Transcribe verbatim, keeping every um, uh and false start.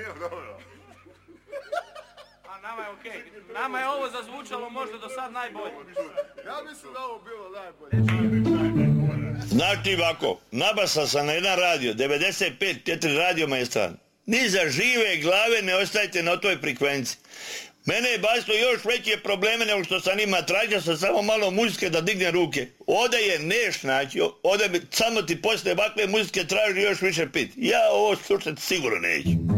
Bilo dobro. A nama je okej. Okay. Nama je ovo zazvučalo možda do sad najbolje. Ja mislim da ovo bilo najbolje. Znaš ti ovako, nabasao sam na jedan radio, devedeset pet četiri radio Maestran. Ni za žive glave ne ostajte na toj frekvenciji. Mene je bacilo još veće probleme nego što sam ima. Tražio sam samo malo muzike da digne ruke. Ode je neš naći, ode bi samo ti posle ovakve muzike traži još više pit. Ja ovo slušati sigurno neću.